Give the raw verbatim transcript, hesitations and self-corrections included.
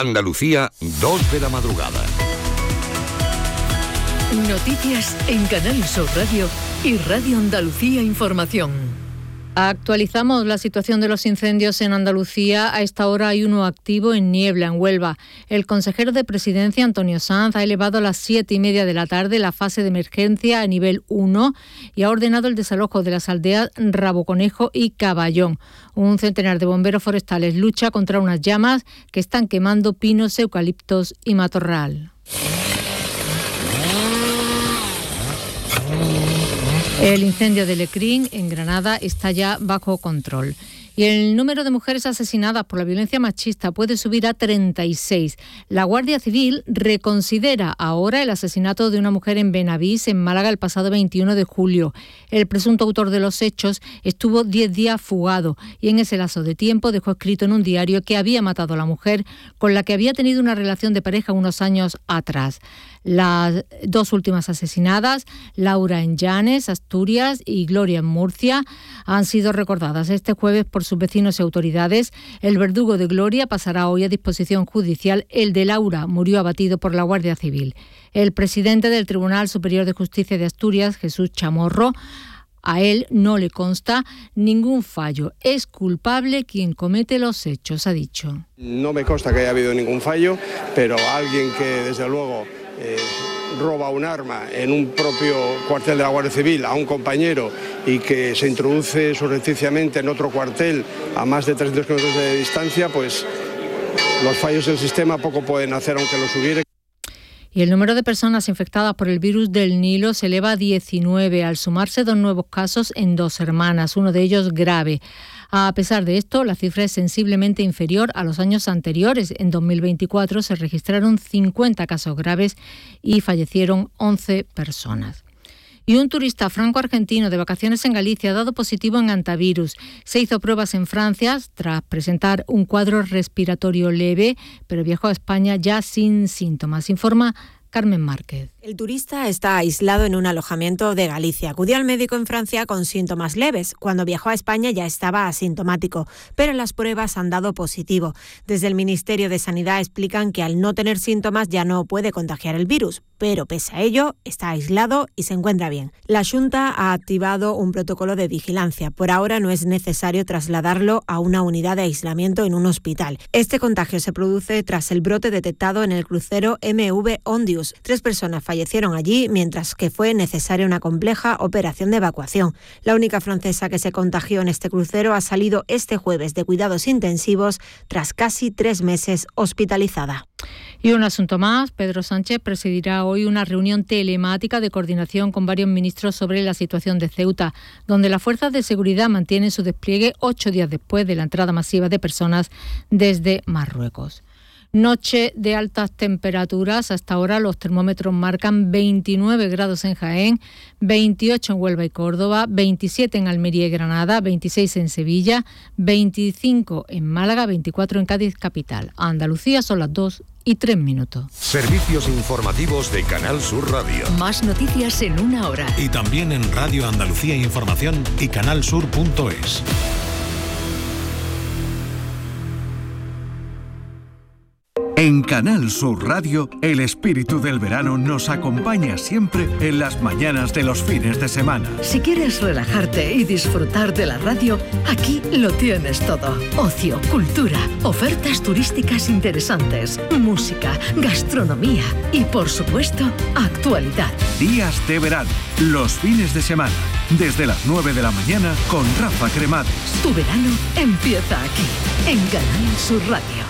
Andalucía, dos de la madrugada. Noticias en Canal Sur Radio y Radio Andalucía Información. Actualizamos la situación de los incendios en Andalucía. A esta hora hay uno activo en Niebla, en Huelva. El consejero de Presidencia, Antonio Sanz, ha elevado a las siete y media de la tarde la fase de emergencia a nivel uno y ha ordenado el desalojo de las aldeas Raboconejo y Caballón. Un centenar de bomberos forestales lucha contra unas llamas que están quemando pinos, eucaliptos y matorral. El incendio de Lecrín, en Granada, está ya bajo control. Y el número de mujeres asesinadas por la violencia machista puede subir a treinta y seis. La Guardia Civil reconsidera ahora el asesinato de una mujer en Benavís, en Málaga, el pasado veintiuno de julio. El presunto autor de los hechos estuvo diez días fugado y en ese lapso de tiempo dejó escrito en un diario que había matado a la mujer con la que había tenido una relación de pareja unos años atrás. Las dos últimas asesinadas, Laura en Llanes, Asturias, y Gloria en Murcia, han sido recordadas este jueves por sus vecinos y autoridades. El verdugo de Gloria pasará hoy a disposición judicial. El de Laura murió abatido por la Guardia Civil. El presidente del Tribunal Superior de Justicia de Asturias, Jesús Chamorro, a él no le consta ningún fallo. Es culpable quien comete los hechos, ha dicho. No me consta que haya habido ningún fallo, pero alguien que desde luego eh, roba un arma en un propio cuartel de la Guardia Civil a un compañero y que se introduce surrepticiamente en otro cuartel a más de trescientos kilómetros de distancia, pues los fallos del sistema poco pueden hacer aunque los hubiere. Y el número de personas infectadas por el virus del Nilo se eleva a diecinueve, al sumarse dos nuevos casos en dos hermanas, uno de ellos grave. A pesar de esto, la cifra es sensiblemente inferior a los años anteriores. En dos mil veinticuatro se registraron cincuenta casos graves y fallecieron once personas. Y un turista franco-argentino de vacaciones en Galicia ha dado positivo en hantavirus. Se hizo pruebas en Francia tras presentar un cuadro respiratorio leve, pero viajó a España ya sin síntomas, informa Carmen Márquez. El turista está aislado en un alojamiento de Galicia. Acudió al médico en Francia con síntomas leves. Cuando viajó a España ya estaba asintomático, pero las pruebas han dado positivo. Desde el Ministerio de Sanidad explican que al no tener síntomas ya no puede contagiar el virus, pero pese a ello está aislado y se encuentra bien. La Xunta ha activado un protocolo de vigilancia. Por ahora no es necesario trasladarlo a una unidad de aislamiento en un hospital. Este contagio se produce tras el brote detectado en el crucero M V Ondius. Tres personas fallecieron allí, mientras que fue necesaria una compleja operación de evacuación. La única francesa que se contagió en este crucero ha salido este jueves de cuidados intensivos tras casi tres meses hospitalizada. Y un asunto más, Pedro Sánchez presidirá hoy una reunión telemática de coordinación con varios ministros sobre la situación de Ceuta, donde las fuerzas de seguridad mantienen su despliegue ocho días después de la entrada masiva de personas desde Marruecos. Noche de altas temperaturas. Hasta ahora los termómetros marcan veintinueve grados en Jaén, veintiocho en Huelva y Córdoba, veintisiete en Almería y Granada, veintiséis en Sevilla, veinticinco en Málaga, veinticuatro en Cádiz capital. A Andalucía son las dos y tres minutos. Servicios informativos de Canal Sur Radio. Más noticias en una hora. Y también en Radio Andalucía Información y canalsur punto es. En Canal Sur Radio, el espíritu del verano nos acompaña siempre en las mañanas de los fines de semana. Si quieres relajarte y disfrutar de la radio, aquí lo tienes todo. Ocio, cultura, ofertas turísticas interesantes, música, gastronomía y, por supuesto, actualidad. Días de verano, los fines de semana, desde las nueve de la mañana con Rafa Cremades. Tu verano empieza aquí, en Canal Sur Radio.